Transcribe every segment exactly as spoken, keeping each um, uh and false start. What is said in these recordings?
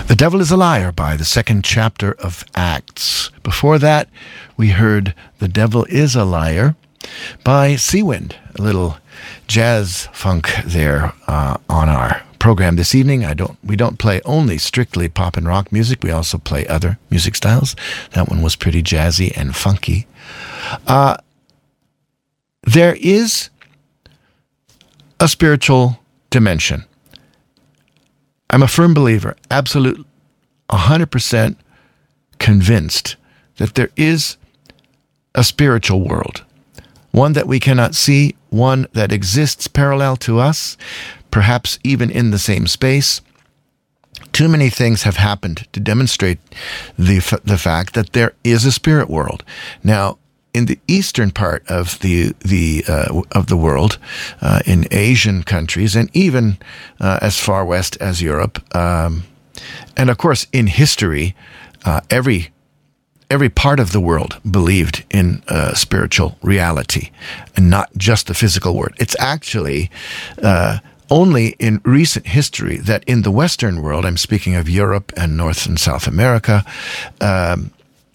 The Devil is a Liar by the second chapter of Acts. Before that, we heard The Devil is a Liar by Seawind, a little jazz funk there uh, on our program this evening. I don't. We don't play only strictly pop and rock music. We also play other music styles. That one was pretty jazzy and funky. Uh, there is a spiritual dimension. I'm a firm believer, absolute, one hundred percent convinced that there is a spiritual world, one that we cannot see, one that exists parallel to us, perhaps even in the same space. Too many things have happened to demonstrate the the fact that there is a spirit world. Now, in the eastern part of the the uh, of the world, uh, in Asian countries, and even uh, as far west as Europe, um, and of course in history, uh, every every part of the world believed in uh, spiritual reality, and not just the physical world. It's actually uh, only in recent history that in the Western world, I'm speaking of Europe and North and South America, um,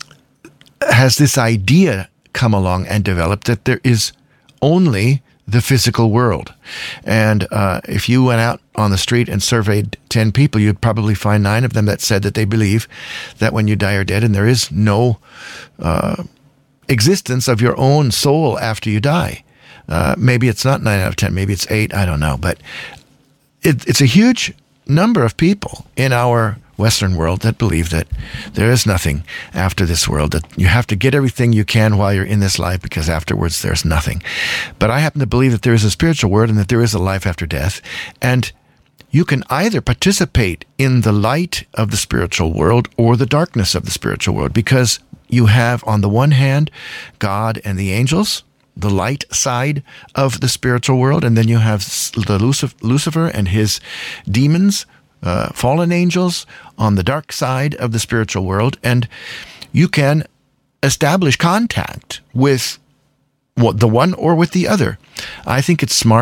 has this idea come along and develop that there is only the physical world. And uh, if you went out on the street and surveyed ten people, you'd probably find nine of them that said that they believe that when you die or dead and there is no uh, existence of your own soul after you die. Uh, maybe it's not nine out of ten, maybe it's eight, I don't know. But it, it's a huge number of people in our Western world that believe that there is nothing after this world, that you have to get everything you can while you're in this life because afterwards there's nothing. But I happen to believe that there is a spiritual world and that there is a life after death. And you can either participate in the light of the spiritual world or the darkness of the spiritual world, because you have on the one hand God and the angels, the light side of the spiritual world, and then you have the Lucifer and his demons, Uh, fallen angels on the dark side of the spiritual world, and you can establish contact with what, the one or with the other. I think it's smart